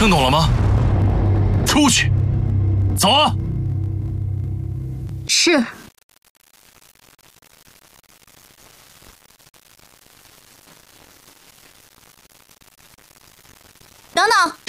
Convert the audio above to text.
听懂了吗？出去，走啊！ 是。等等。